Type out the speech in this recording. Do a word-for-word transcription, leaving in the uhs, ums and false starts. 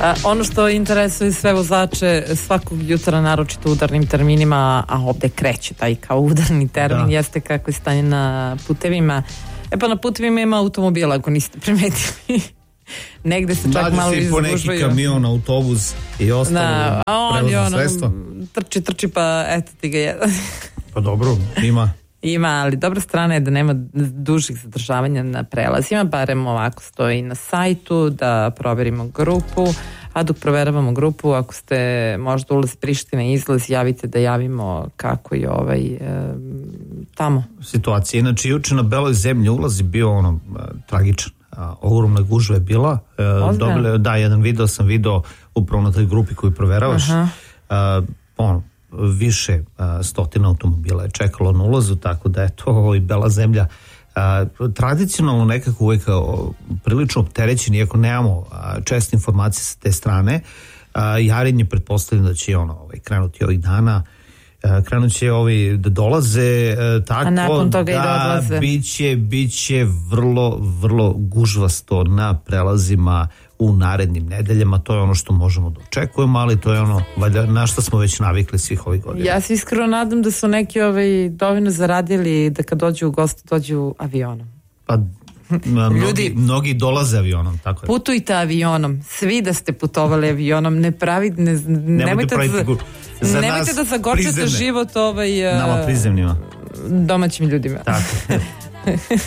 A, ono što interesuje sve vozače svakog jutra, naročito u udarnim terminima, a ovde kreće taj kao udarni termin, da. Jeste kako je stanje na putevima. E pa na putevima ima automobila, ako niste primetili. Negde se čak Nađe malo se izgužvaju. Nađe se po neki kamion, autobuz i ostalo da, a on je ono, sredstva. trči, trči pa eto ti ga jedan. Pa dobro, ima. Ima, ali dobra strana je da nema dužih zadržavanja na prelazima, barem ovako stoji na sajtu, da proverimo grupu, a dok proveravamo grupu, ako ste možda ulaz Priština izlaz, javite da javimo kako je ovaj e, tamo. Situacija, inače juče na Beloj zemlji ulaz je bio ono tragičan. A, ogromna gužva je bila. E, dobile, da, jedan video sam video upravo na toj grupi koju proveravaš. A, ono, više a, stotina automobila je čekalo na ulazu, tako da je to i Bela zemlja a, tradicionalno nekako uvijek a, prilično opterećen, iako nemamo a, česte informacije sa te strane. A, Jarinje pretpostavljam da će ono ovaj, krenuti ovih dana, a, krenut će ovi da dolaze, a, tako a nakon toga da i da odlaze. biće, biće vrlo, vrlo gužvasto na prelazima u narednim nedeljama, to je ono što možemo da očekujemo, ali to je ono valjda, na što smo već navikli svih ovih godina. Ja se iskreno nadam da su neki ovaj dovoljno zaradili da kad dođu u goste dođu avionom. Pa mnogi, Ljudi, mnogi dolaze avionom, tako je. Putujte avionom, svi da ste putovali avionom, ne pravi, ne, nemojte, da, za nemojte da zagorčate život ovaj, nama prizemnima domaćim ljudima. Tako